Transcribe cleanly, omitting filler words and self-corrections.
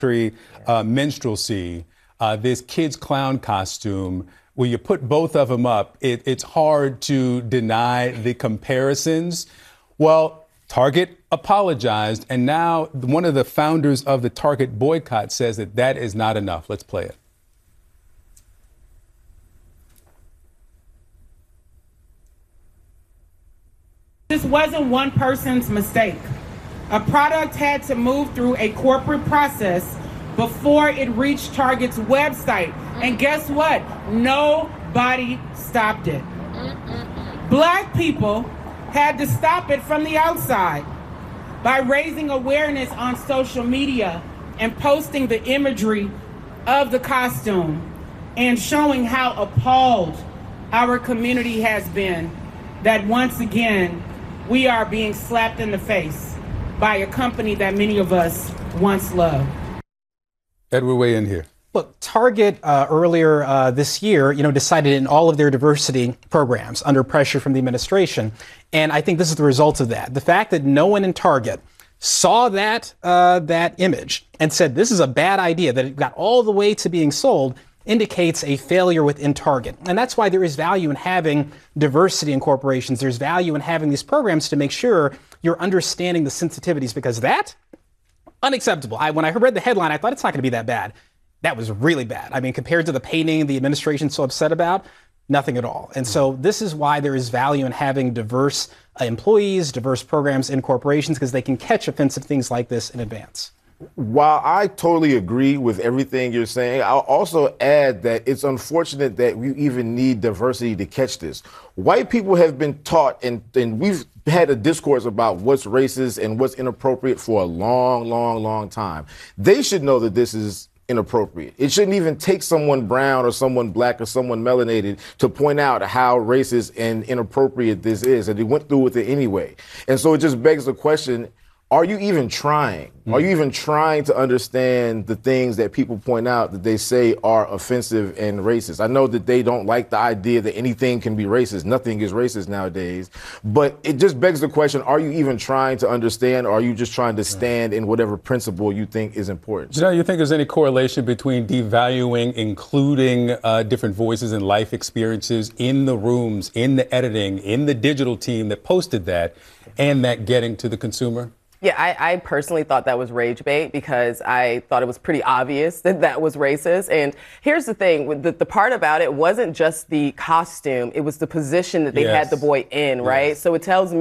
minstrelsy, this kid's clown costume, when you put both of them up, it's hard to deny the comparisons. Well, Target apologized, and now one of the founders of the Target boycott says that that is not enough. Let's play it. This wasn't one person's mistake. A product had to move through a corporate process before it reached Target's website. And guess what? Nobody stopped it. Black people had to stop it from the outside by raising awareness on social media and posting the imagery of the costume and showing how appalled our community has been that once again we are being slapped in the face by a company that many of us once loved. Edward, weigh in here. Look, Target earlier this year, decided in all of their diversity programs under pressure from the administration. And I think this is the result of that. The fact that no one in Target saw that image and said this is a bad idea, that it got all the way to being sold, indicates a failure within Target. And that's why there is value in having diversity in corporations. There's value in having these programs to make sure you're understanding the sensitivities, because that, unacceptable. When I read the headline, I thought it's not going to be that bad. That was really bad. I mean, compared to the painting the administration's so upset about, nothing at all. And so this is why there is value in having diverse employees, diverse programs in corporations, because they can catch offensive things like this in advance. While I totally agree with everything you're saying, I'll also add that it's unfortunate that we even need diversity to catch this. White people have been taught, and we've had a discourse about what's racist and what's inappropriate for a long time. They should know that this is inappropriate. It shouldn't even take someone brown or someone black or someone melanated to point out how racist and inappropriate this is, and they went through with it anyway. And so it just begs the question, are you even trying? Are you even trying to understand the things that people point out that they say are offensive and racist? I know that they don't like the idea that anything can be racist. Nothing is racist nowadays. But it just begs the question, are you even trying to understand, or are you just trying to stand in whatever principle you think is important? You think there's any correlation between devaluing, including different voices and life experiences in the rooms, in the editing, in the digital team that posted that, and that getting to the consumer? Yeah, I personally thought that was rage bait, because I thought it was pretty obvious that that was racist. And here's the thing, the part about it wasn't just the costume, it was the position that they had the boy in, right? So it tells me